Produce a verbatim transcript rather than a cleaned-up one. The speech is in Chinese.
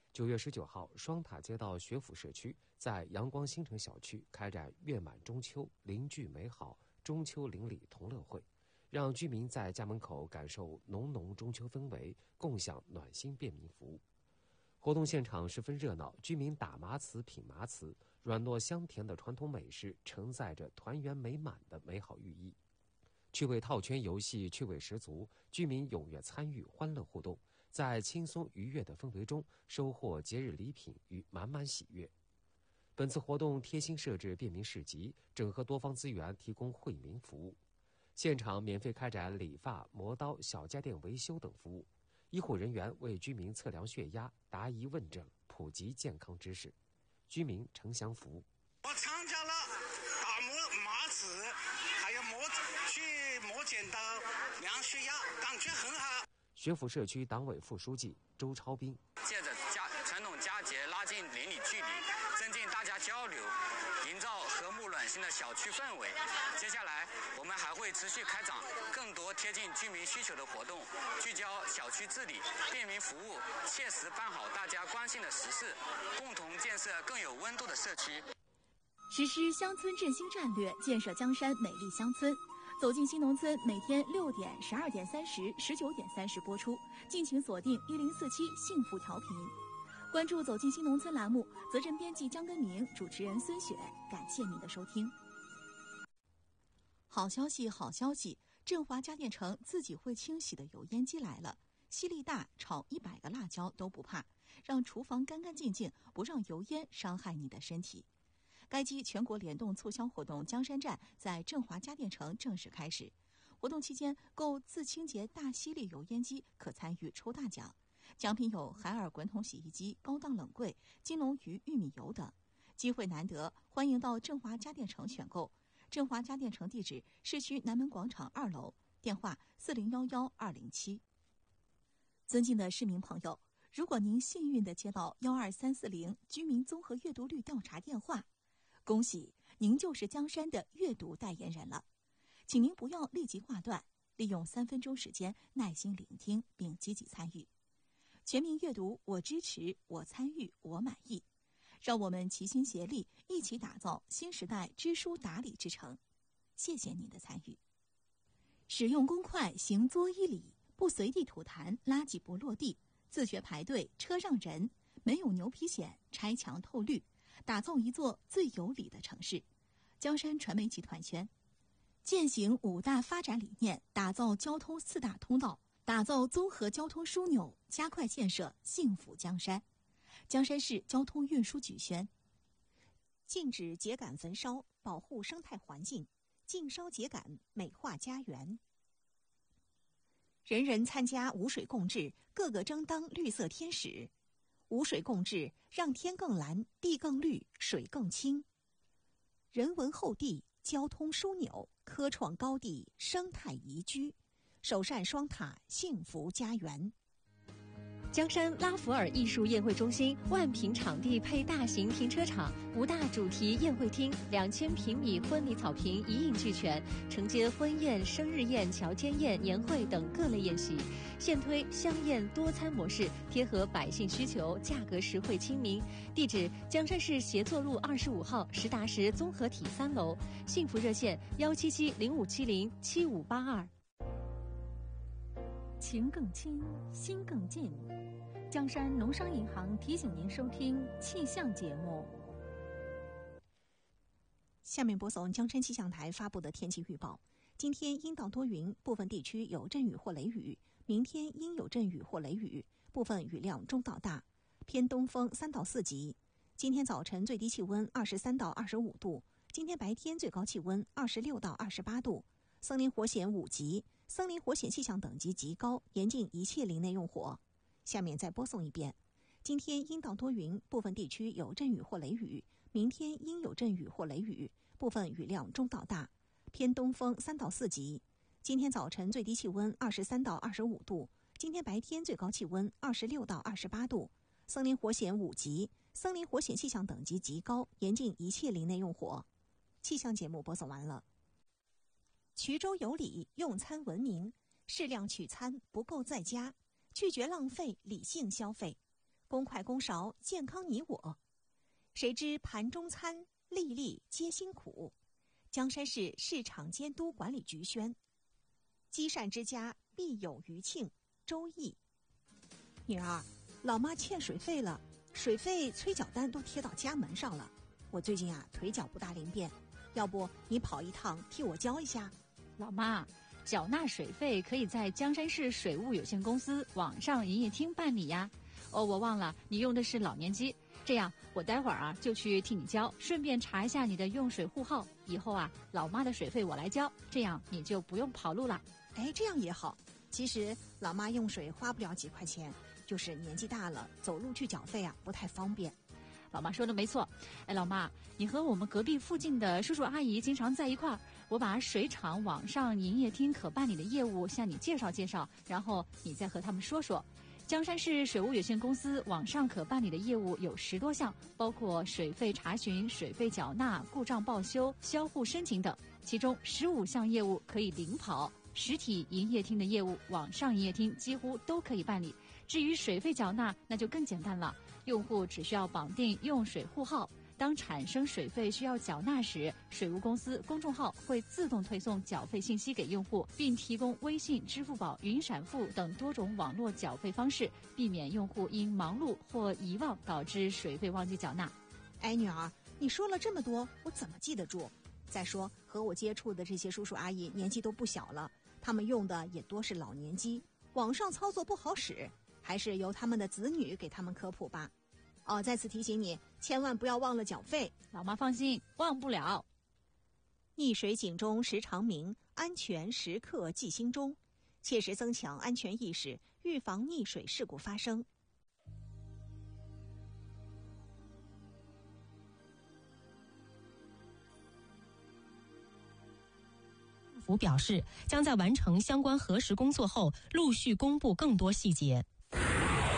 九月十九号，双塔街道学府社区在阳光新城小区开展月满中秋，邻聚美好中秋邻里同乐会，让居民在家门口感受浓浓中秋氛围，共享暖心便民服务。活动现场十分热闹，居民打麻糍、品麻糍，软糯香甜的传统美食承载着团圆美满的美好寓意。趣味套圈游戏趣味十足，居民踊跃参与，欢乐互动，在轻松愉悦的氛围中收获节日礼品与满满喜悦。本次活动贴心设置便民市集，整合多方资源，提供惠民服务。现场免费开展理发、磨刀、小家电维修等服务，医护人员为居民测量血压、答疑问诊，普及健康知识，居民诚享服务。 我参加了打磨麻糍，还有磨去磨剪刀、量血压，感觉很好。 学府社区党委副书记周超斌， 借着佳传统佳节拉近邻里距离，增进大家交流，营造和睦暖心的小区氛围。接下来我们还会持续开展更多贴近居民需求的活动，聚焦小区治理、便民服务，切实办好大家关心的实事，共同建设更有温度的社区。 实施乡村振兴战略，建设江山美丽乡村。走进新农村，每天六点、十二点三十、十九点三十播出，敬请锁定一零四七幸福调频。关注走进新农村栏目，责任编辑江根明，主持人孙雪，感谢您的收听。好消息，好消息！振华家电城自己会清洗的油烟机来了，吸力大，炒一百个辣椒都不怕，让厨房干干净净，不让油烟伤害你的身体。该机全国联动促销活动江山站在振华家电城正式开始。活动期间，购自清洁大吸力油烟机可参与抽大奖，奖品有海尔滚筒洗衣机、高档冷柜、金龙鱼玉米油等。机会难得，欢迎到振华家电城选购。振华家电城地址：市区南门广场二楼，电话四零幺幺二零七。尊敬的市民朋友，如果您幸运地接到幺二三四零居民综合阅读率调查电话，恭喜您就是江山的阅读代言人了，请您不要立即挂断，利用三分钟时间耐心聆听并积极参与。全民阅读，我支持，我参与，我满意。让我们齐心协力，一起打造新时代知书达理之城。谢谢您的参与。使用公筷行作一礼，不随地吐痰，垃圾不落地，自觉排队，车让人，没有牛皮癣，拆墙透绿，打造一座最有礼的城市。江山传媒集团宣，践行五大发展理念，打造交通四大通道，打造综合交通枢纽，加快建设幸福江山。江山市交通运输局宣，禁止秸秆焚烧，保护生态环境，禁烧秸秆，美化家园。人人参加无水共治，个个争当绿色天使。无水共治，让天更蓝，地更绿，水更清。人文厚地，交通枢纽，科创高地，生态宜居，首善双塔，幸福家园。 江山拉弗尔艺术宴会中心万平场地配大型停车场，五大主题宴会厅，两千平米婚礼草坪一应俱全，承接婚宴、生日宴、乔间宴、年会等各类宴席。现推香宴多餐模式，贴合百姓需求，价格实惠亲民。地址：江山市协作路二十五号实达实综合体三楼。幸福热线：幺七七零五七零七五八二。 情更亲，心更近。江山农商银行提醒您收听气象节目。 下面播送江山气象台发布的天气预报。今天阴到多云，部分地区有阵雨或雷雨。明天阴有阵雨或雷雨，部分雨量中到大，偏东风三到四级。今天早晨最低气温二十三到二十五度，今天白天最高气温二十六到二十八度。森林火险五级，森林火险气象等级极高，严禁一切林内用火。下面再播送一遍。今天阴到多云，部分地区有阵雨或雷雨。明天阴有阵雨或雷雨，部分雨量中到大，偏东风三到四级。今天早晨最低气温二十三到二十五度，今天白天最高气温二十六到二十八度。森林火险五级，森林火险气象等级极高，严禁一切林内用火。气象节目播送完了。衢州有礼，用餐文明，适量取餐，不够在家，拒绝浪费，理性消费。 公筷公勺，健康你我。谁知盘中餐，粒粒皆辛苦。江山市市场监督管理局宣。积善之家必有余庆。周易。女儿，老妈欠水费了，水费催缴单都贴到家门上了。我最近啊腿脚不大灵便，要不你跑一趟替我交一下？ 老妈，缴纳水费可以在江山市水务有限公司网上营业厅办理呀。哦，我忘了你用的是老年机，这样我待会儿啊就去替你交，顺便查一下你的用水户号。以后啊，老妈的水费我来交，这样你就不用跑路了。 哎，这样也好。其实老妈用水花不了几块钱，就是年纪大了，走路去缴费啊不太方便。 老妈说的没错。哎，老妈，你和我们隔壁附近的叔叔阿姨经常在一块儿，我把水厂网上营业厅可办理的业务向你介绍介绍，然后你再和他们说说。江山市水务有限公司网上可办理的业务有十多项，包括水费查询、水费缴纳、故障报修、销户申请等，其中十五项业务可以领跑。实体营业厅的业务，网上营业厅几乎都可以办理。至于水费缴纳，那就更简单了，用户只需要绑定用水户号，当产生水费需要缴纳时，水务公司公众号会自动推送缴费信息给用户，并提供微信、支付宝、云闪付等多种网络缴费方式，避免用户因忙碌或遗忘导致水费忘记缴纳。 哎，女儿，你说了这么多，我怎么记得住？再说和我接触的这些叔叔阿姨年纪都不小了，他们用的也多是老年机，网上操作不好使，还是由他们的子女给他们科普吧。哦，再次提醒你，千万不要忘了缴费。 老妈放心，忘不了。 溺水井中时常鸣，安全时刻记心中，切实增强安全意识，预防溺水事故发生。 政府表示，将在完成相关核实工作后，陆续公布更多细节。